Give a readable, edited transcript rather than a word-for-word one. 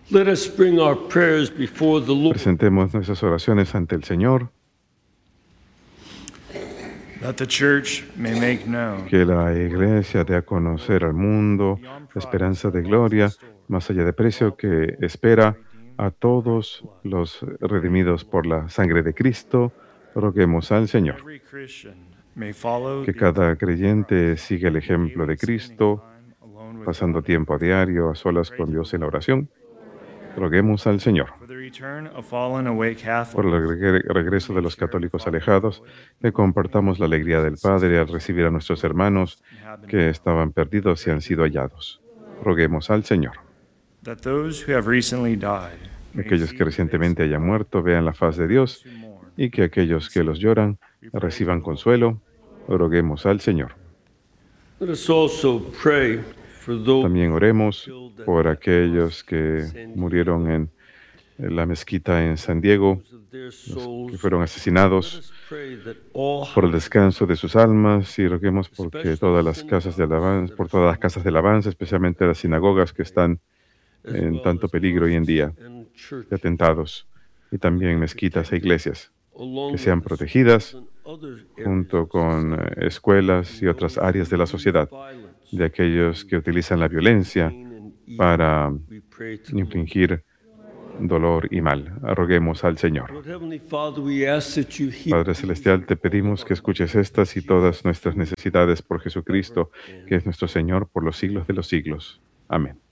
Let us bring our prayers before the Lord. Presentemos nuestras oraciones ante el Señor. That the church may make known Que la Iglesia dé a conocer al mundo la esperanza de gloria, más allá de precio, que espera a todos los redimidos por la sangre de Cristo. Roguemos al Señor. every Christian may follow Que the cada example creyente siga el ejemplo de Cristo, alone with pasando God. tiempo a diario a solas con Dios en la oración. Roguemos al Señor. For the return of fallen away Por el Catholics, regreso de los católicos alejados, que compartamos la alegría del Padre al recibir a nuestros hermanos que estaban perdidos y han sido hallados. Roguemos al Señor. that those who have recently died may Aquellos see que recientemente hayan muerto vean la faz de Dios those who mourn. y que aquellos que los lloran reciban consuelo. Roguemos al Señor. Let us also pray for those También oremos por aquellos que murieron en la mezquita en San Diego, of their que souls. fueron Let asesinados, us pray that all por el descanso de sus almas, y roguemos porque todas las casas de alabanza, por todas las casas de alabanza, especialmente las sinagogas que están en tanto peligro hoy en día, and church, de atentados, y también mezquitas e iglesias, along que sean with the protegidas schools and other areas junto of con society, escuelas y otras áreas de la sociedad, violence, de aquellos que utilizan la violencia pain, and evil. para We pray to the Lord. infligir dolor y mal. Roguemos al Señor. Lord Heavenly Father, we ask that you heal Padre Celestial, te pedimos que escuches estas y todas nuestras necesidades por Jesucristo, que es nuestro Señor por los siglos de los siglos. Amén.